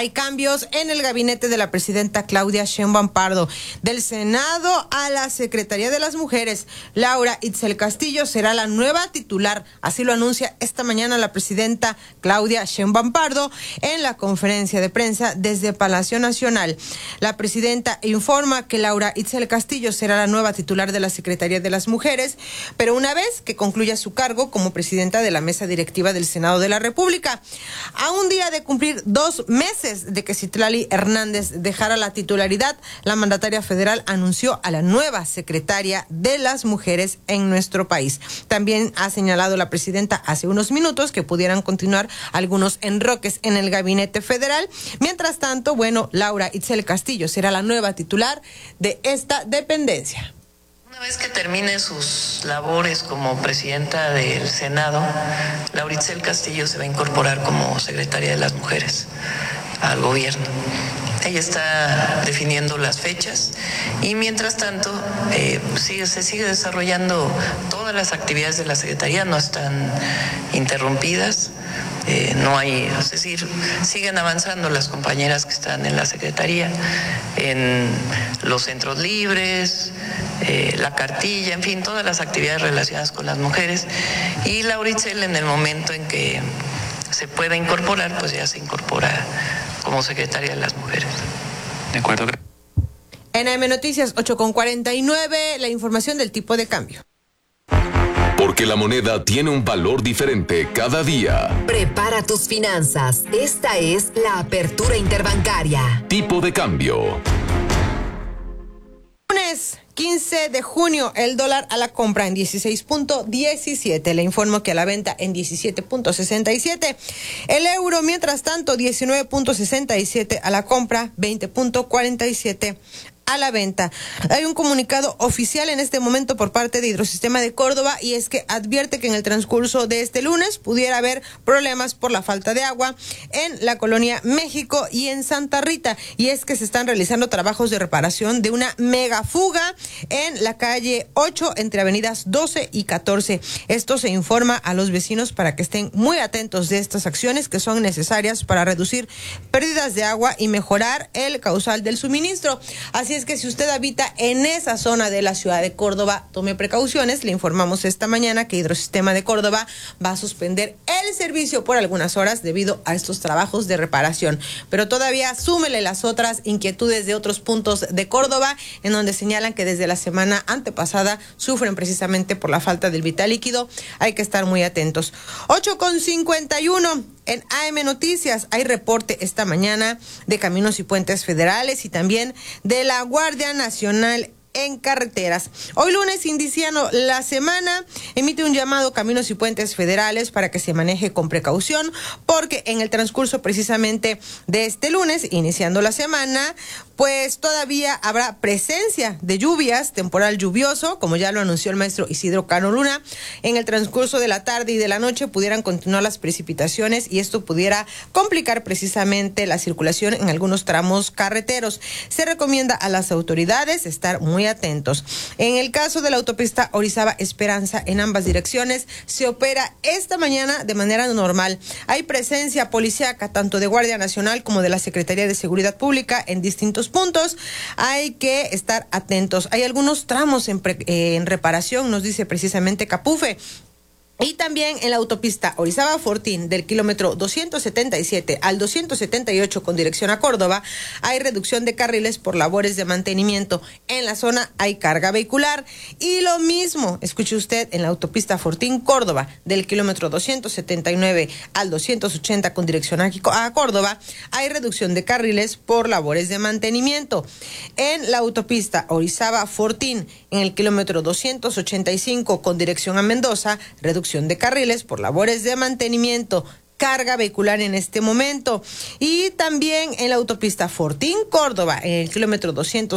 Hay cambios en el gabinete de la presidenta Claudia Sheinbaum Pardo. Del Senado a la Secretaría de las Mujeres, Laura Itzel Castillo será la nueva titular. Así lo anuncia esta mañana la presidenta Claudia Sheinbaum Pardo en la conferencia de prensa desde Palacio Nacional. La presidenta informa que Laura Itzel Castillo será la nueva titular de la Secretaría de las Mujeres, pero una vez que concluya su cargo como presidenta de la mesa directiva del Senado de la República. A un día de cumplir 2 meses de que Citlali Hernández dejara la titularidad, la mandataria federal anunció a la nueva secretaria de las Mujeres en nuestro país. También ha señalado la presidenta hace unos minutos que pudieran continuar algunos enroques en el gabinete federal. Mientras tanto, Laura Itzel Castillo será la nueva titular de esta dependencia. Una vez que termine sus labores como presidenta del Senado, Laura Itzel Castillo se va a incorporar como secretaria de las Mujeres al gobierno. Ella está definiendo las fechas y mientras tanto se sigue desarrollando todas las actividades de la Secretaría, no están interrumpidas. No hay, es decir, siguen avanzando las compañeras que están en la Secretaría, en los centros libres, la cartilla, en fin, todas las actividades relacionadas con las mujeres. Y Laura Itzel, en el momento en que se pueda incorporar, pues ya se incorpora como secretaria de las Mujeres. De acuerdo. En AM Noticias 8:49, la información del tipo de cambio. Porque la moneda tiene un valor diferente cada día. Prepara tus finanzas. Esta es la apertura interbancaria. Tipo de cambio. Lunes 15 de junio, el dólar a la compra en 16.17. Le informo que a la venta en 17.67. El euro, mientras tanto, 19.67 a la compra, 20.47 a la venta. Hay un comunicado oficial en este momento por parte de Hidrosistema de Córdoba y es que advierte que en el transcurso de este lunes pudiera haber problemas por la falta de agua en la colonia México y en Santa Rita, y es que se están realizando trabajos de reparación de una mega fuga en la calle 8 entre avenidas 12 y 14. Esto se informa a los vecinos para que estén muy atentos de estas acciones que son necesarias para reducir pérdidas de agua y mejorar el caudal del suministro. Así es que si usted habita en esa zona de la ciudad de Córdoba, tome precauciones. Le informamos esta mañana que Hidrosistema de Córdoba va a suspender el servicio por algunas horas debido a estos trabajos de reparación. Pero todavía súmele las otras inquietudes de otros puntos de Córdoba, en donde señalan que desde la semana antepasada sufren precisamente por la falta del vital líquido. Hay que estar muy atentos. 8:51. En AM Noticias hay reporte esta mañana de Caminos y Puentes Federales y también de la Guardia Nacional en carreteras. Hoy lunes, indiciando la semana, emite un llamado Caminos y Puentes Federales para que se maneje con precaución, porque en el transcurso precisamente de este lunes, iniciando la semana, pues todavía habrá presencia de lluvias, temporal lluvioso, como ya lo anunció el maestro Isidro Cano Luna. En el transcurso de la tarde y de la noche pudieran continuar las precipitaciones y esto pudiera complicar precisamente la circulación en algunos tramos carreteros. Se recomienda a las autoridades estar muy atentos. En el caso de la autopista Orizaba Esperanza, en ambas direcciones se opera esta mañana de manera normal. Hay presencia policíaca tanto de Guardia Nacional como de la Secretaría de Seguridad Pública en distintos puntos. Hay que estar atentos. Hay algunos tramos en reparación, nos dice precisamente Capufe. Y también en la autopista Orizaba-Fortín, del kilómetro 277 al 278 con dirección a Córdoba, hay reducción de carriles por labores de mantenimiento. En la zona hay carga vehicular. Y lo mismo, escuche usted, en la autopista Fortín-Córdoba, del kilómetro 279 al 280 con dirección a Córdoba, hay reducción de carriles por labores de mantenimiento. En la autopista Orizaba-Fortín, en el kilómetro 285 con dirección a Mendoza, reducción de carriles por labores de mantenimiento. Carga vehicular en este momento. Y también en la autopista Fortín Córdoba, en el kilómetro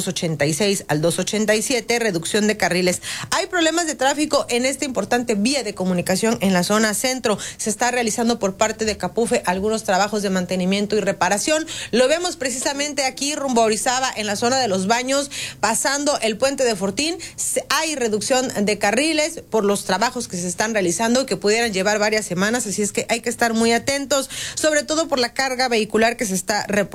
286 al 287, reducción de carriles. Hay problemas de tráfico en esta importante vía de comunicación en la zona centro. Se está realizando por parte de Capufe algunos trabajos de mantenimiento y reparación. Lo vemos precisamente aquí rumbo a Orizaba, en la zona de los baños, pasando el puente de Fortín. Hay reducción de carriles por los trabajos que se están realizando y que pudieran llevar varias semanas, así es que hay que estar muy atentos, sobre todo por la carga vehicular que se está reportando.